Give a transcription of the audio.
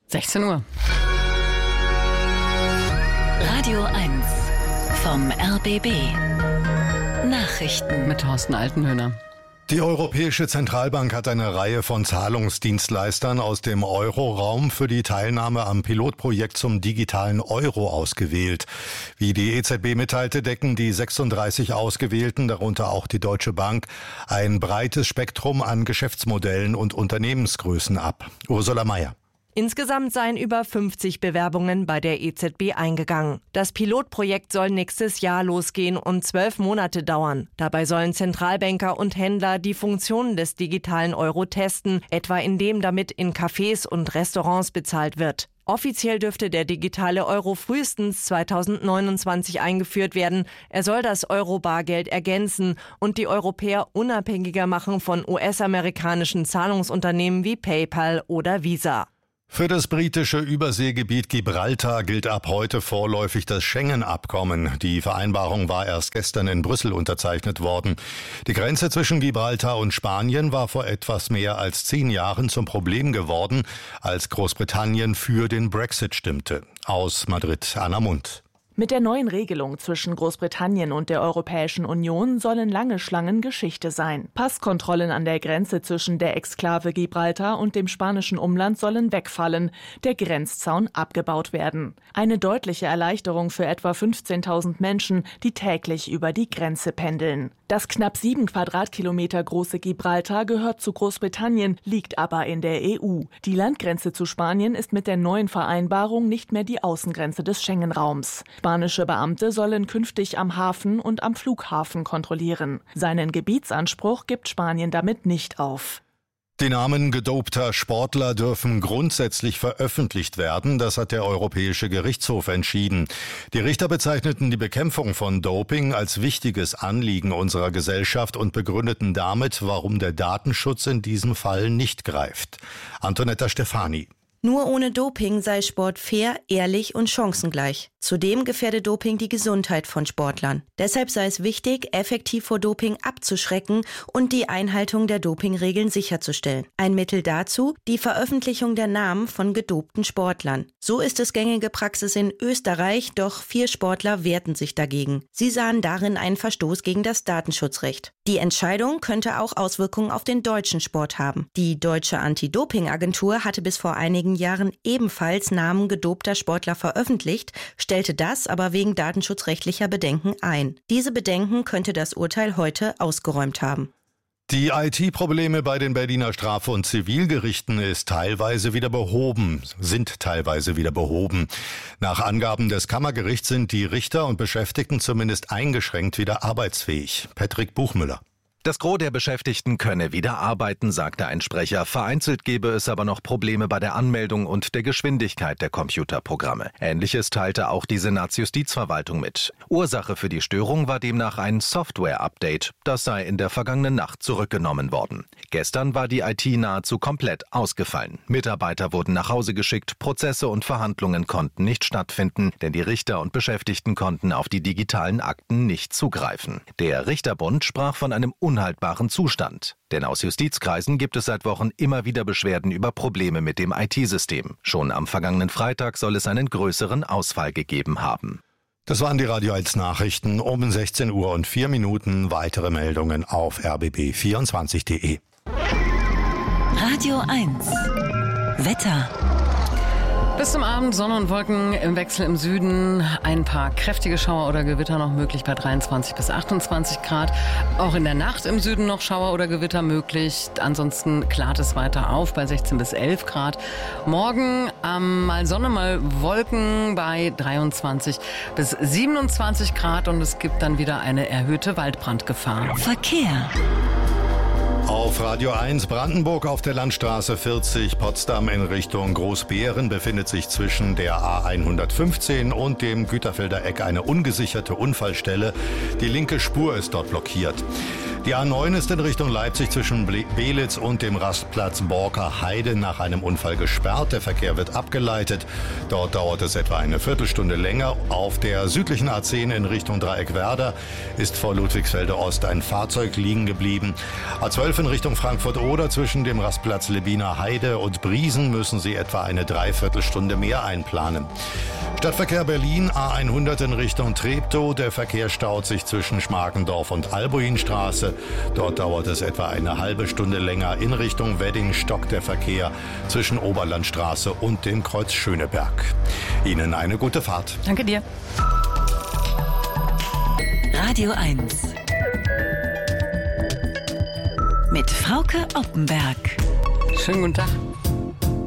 16 Uhr. Radio 1 vom RBB. Nachrichten Mit Thorsten Altenhöhner. Die Europäische Zentralbank hat eine Reihe von Zahlungsdienstleistern aus dem Euro-Raum für die Teilnahme am Pilotprojekt zum digitalen Euro ausgewählt. Wie die EZB mitteilte, decken die 36 Ausgewählten, darunter auch die Deutsche Bank, ein breites Spektrum an Geschäftsmodellen und Unternehmensgrößen ab. Ursula Mayer. Insgesamt seien über 50 Bewerbungen bei der EZB eingegangen. Das Pilotprojekt soll nächstes Jahr losgehen und 12 Monate dauern. Dabei sollen Zentralbanker und Händler die Funktionen des digitalen Euro testen, etwa indem damit in Cafés und Restaurants bezahlt wird. Offiziell dürfte der digitale Euro frühestens 2029 eingeführt werden. Er soll das Euro-Bargeld ergänzen und die Europäer unabhängiger machen von US-amerikanischen Zahlungsunternehmen wie PayPal oder Visa. Für das britische Überseegebiet Gibraltar gilt ab heute vorläufig das Schengen-Abkommen. Die Vereinbarung war erst gestern in Brüssel unterzeichnet worden. Die Grenze zwischen Gibraltar und Spanien war vor etwas mehr als 10 Jahren zum Problem geworden, als Großbritannien für den Brexit stimmte. Aus Madrid, Anna Mundt. Mit der neuen Regelung zwischen Großbritannien und der Europäischen Union sollen lange Schlangen Geschichte sein. Passkontrollen an der Grenze zwischen der Exklave Gibraltar und dem spanischen Umland sollen wegfallen, der Grenzzaun abgebaut werden. Eine deutliche Erleichterung für etwa 15.000 Menschen, die täglich über die Grenze pendeln. Das knapp 7 Quadratkilometer große Gibraltar gehört zu Großbritannien, liegt aber in der EU. Die Landgrenze zu Spanien ist mit der neuen Vereinbarung nicht mehr die Außengrenze des Schengen-Raums. Spanische Beamte sollen künftig am Hafen und am Flughafen kontrollieren. Seinen Gebietsanspruch gibt Spanien damit nicht auf. Die Namen gedopter Sportler dürfen grundsätzlich veröffentlicht werden. Das hat der Europäische Gerichtshof entschieden. Die Richter bezeichneten die Bekämpfung von Doping als wichtiges Anliegen unserer Gesellschaft und begründeten damit, warum der Datenschutz in diesem Fall nicht greift. Antonetta Stefani. Nur ohne Doping sei Sport fair, ehrlich und chancengleich. Zudem gefährde Doping die Gesundheit von Sportlern. Deshalb sei es wichtig, effektiv vor Doping abzuschrecken und die Einhaltung der Dopingregeln sicherzustellen. Ein Mittel dazu, die Veröffentlichung der Namen von gedopten Sportlern. So ist es gängige Praxis in Österreich, doch 4 Sportler wehrten sich dagegen. Sie sahen darin einen Verstoß gegen das Datenschutzrecht. Die Entscheidung könnte auch Auswirkungen auf den deutschen Sport haben. Die deutsche Anti-Doping-Agentur hatte bis vor einigen Jahren ebenfalls Namen gedopter Sportler veröffentlicht, stellte das aber wegen datenschutzrechtlicher Bedenken ein. Diese Bedenken könnte das Urteil heute ausgeräumt haben. Die IT-Probleme bei den Berliner Straf- und Zivilgerichten sind teilweise wieder behoben. Nach Angaben des Kammergerichts sind die Richter und Beschäftigten zumindest eingeschränkt wieder arbeitsfähig. Patrick Buchmüller. Das Gros der Beschäftigten könne wieder arbeiten, sagte ein Sprecher. Vereinzelt gebe es aber noch Probleme bei der Anmeldung und der Geschwindigkeit der Computerprogramme. Ähnliches teilte auch die Senatsjustizverwaltung mit. Ursache für die Störung war demnach ein Software-Update. Das sei in der vergangenen Nacht zurückgenommen worden. Gestern war die IT nahezu komplett ausgefallen. Mitarbeiter wurden nach Hause geschickt, Prozesse und Verhandlungen konnten nicht stattfinden, denn die Richter und Beschäftigten konnten auf die digitalen Akten nicht zugreifen. Der Richterbund sprach von einem unhaltbaren Zustand. Denn aus Justizkreisen gibt es seit Wochen immer wieder Beschwerden über Probleme mit dem IT-System. Schon am vergangenen Freitag soll es einen größeren Ausfall gegeben haben. Das waren die Radio 1 Nachrichten um 16:04 Uhr. Weitere Meldungen auf rbb24.de. Radio 1 Wetter. Bis zum Abend Sonne und Wolken im Wechsel im Süden. Ein paar kräftige Schauer oder Gewitter noch möglich bei 23 bis 28 Grad. Auch in der Nacht im Süden noch Schauer oder Gewitter möglich. Ansonsten klart es weiter auf bei 16 bis 11 Grad. Morgen mal Sonne, mal Wolken bei 23 bis 27 Grad. Und es gibt dann wieder eine erhöhte Waldbrandgefahr. Verkehr. Auf Radio 1 Brandenburg auf der Landstraße 40 Potsdam in Richtung Großbeeren befindet sich zwischen der A115 und dem Güterfelder Eck eine ungesicherte Unfallstelle. Die linke Spur ist dort blockiert. Die A9 ist in Richtung Leipzig zwischen Belitz und dem Rastplatz Borker Heide nach einem Unfall gesperrt. Der Verkehr wird abgeleitet. Dort dauert es etwa eine Viertelstunde länger. Auf der südlichen A10 in Richtung Dreieckwerder ist vor Ludwigsfelde Ost ein Fahrzeug liegen geblieben. A12 in Richtung Frankfurt-Oder zwischen dem Rastplatz Lebiner Heide und Briesen müssen Sie etwa eine Dreiviertelstunde mehr einplanen. Stadtverkehr Berlin, A100 in Richtung Treptow. Der Verkehr staut sich zwischen Schmarkendorf und Albuinstraße. Dort dauert es etwa eine halbe Stunde länger. In Richtung Wedding stockt der Verkehr zwischen Oberlandstraße und dem Kreuz Schöneberg. Ihnen eine gute Fahrt. Danke dir. Radio 1 mit Frauke Oppenberg. Schönen guten Tag.